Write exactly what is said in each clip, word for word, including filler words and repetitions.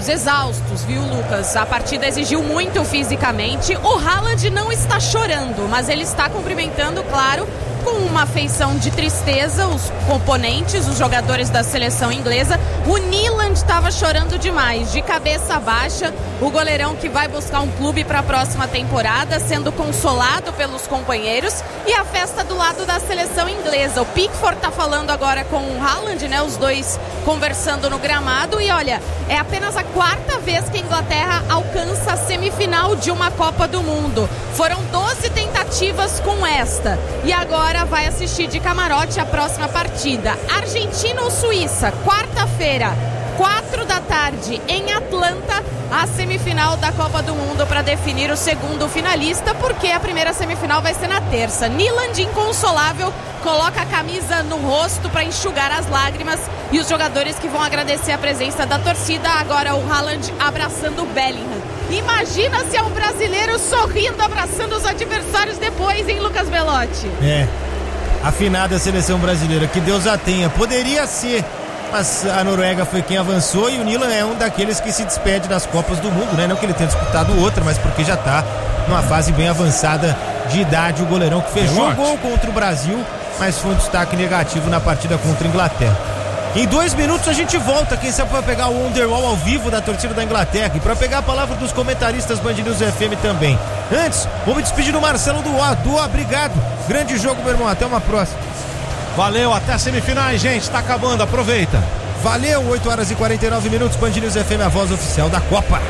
exaustos, viu, Lucas? A partida exigiu muito fisicamente. O Haaland não está chorando, mas ele está cumprimentando, claro, com uma feição de tristeza os componentes, os jogadores da seleção inglesa. O Nyland estava chorando demais, de cabeça baixa, o goleirão que vai buscar um clube para a próxima temporada, sendo consolado pelos companheiros, e a festa do lado da seleção inglesa. O Pickford está falando agora com o Haaland, né, os dois conversando no gramado, e olha, é apenas a quarta vez que a Inglaterra alcança a semifinal de uma Copa do Mundo. Foram doze tentativas com esta, e agora vai assistir de camarote a próxima partida. Argentina ou Suíça, quarta-feira, quatro da tarde, em Atlanta, a semifinal da Copa do Mundo para definir o segundo finalista, porque a primeira semifinal vai ser na terça. Nyland, inconsolável, coloca a camisa no rosto para enxugar as lágrimas, e os jogadores que vão agradecer a presença da torcida. Agora o Haaland abraçando o Bellingham. Imagina se é um brasileiro sorrindo, abraçando os adversários depois, hein, Lucas Belotti? É, afinada a seleção brasileira, que Deus a tenha. Poderia ser, mas a Noruega foi quem avançou, e o Nyland é um daqueles que se despede das Copas do Mundo, né? Não que ele tenha disputado outra, mas porque já tá numa fase bem avançada de idade. O goleirão que fechou o gol contra o Brasil, mas foi um destaque negativo na partida contra a Inglaterra. Em dois minutos a gente volta, quem sabe vai pegar o Wonderwall ao vivo da torcida da Inglaterra, e para pegar a palavra dos comentaristas Band News F M também. Antes, vou me despedir do Marcelo do A. Do obrigado. Grande jogo, meu irmão. Até uma próxima. Valeu, até as semifinais, gente. Tá acabando, aproveita. Valeu, oito horas e quarenta e nove minutos. Band News F M, a voz oficial da Copa.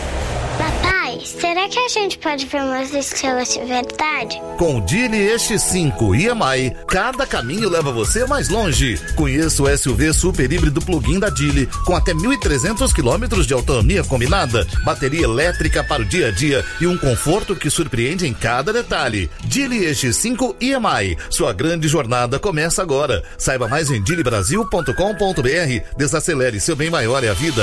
Papai, será que a gente pode ver umas estrelas de verdade? Com o Geely X cinco e M I, cada caminho leva você mais longe. Conheça o S U V super híbrido plug-in da Geely, com até mil e trezentos quilômetros de autonomia combinada, bateria elétrica para o dia a dia e um conforto que surpreende em cada detalhe. Geely X cinco e M I, sua grande jornada começa agora. Saiba mais em geely brasil ponto com ponto b r. Desacelere, seu bem maior é a vida.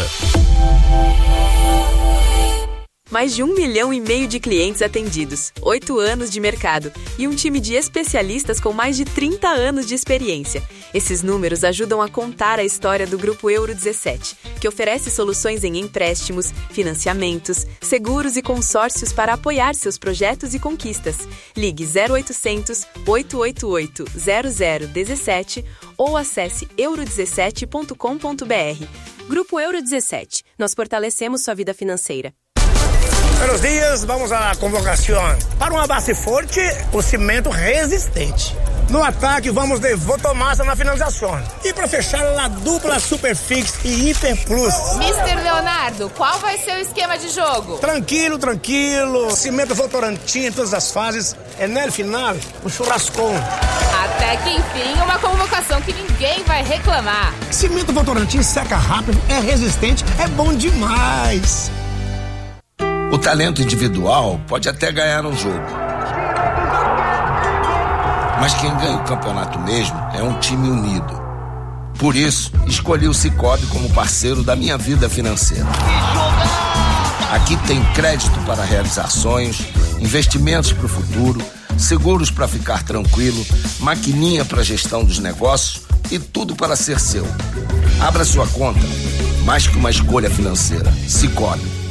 Mais de um milhão e meio de clientes atendidos, oito anos de mercado e um time de especialistas com mais de trinta anos de experiência. Esses números ajudam a contar a história do Grupo Euro dezessete, que oferece soluções em empréstimos, financiamentos, seguros e consórcios para apoiar seus projetos e conquistas. Ligue zero oitocentos, oito oito oito, zero zero um sete ou acesse euro dezessete ponto com ponto b r. Grupo Euro dezessete. Nós fortalecemos sua vida financeira. Buenos dias, vamos à convocação. Para uma base forte, o cimento resistente. No ataque, vamos de Votomassa na finalização. E para fechar, a dupla Superfix e Hiper Plus. mister Leonardo, qual vai ser o esquema de jogo? Tranquilo, tranquilo. Cimento Votorantim em todas as fases. É no final, um churrascão. Até que enfim, uma convocação que ninguém vai reclamar. Cimento Votorantim seca rápido, é resistente, é bom demais. O talento individual pode até ganhar um jogo, mas quem ganha o campeonato mesmo é um time unido. Por isso, escolhi o Sicoob como parceiro da minha vida financeira. Aqui tem crédito para realizar sonhos, investimentos para o futuro, seguros para ficar tranquilo, maquininha para gestão dos negócios e tudo para ser seu. Abra sua conta, mais que uma escolha financeira. Sicoob.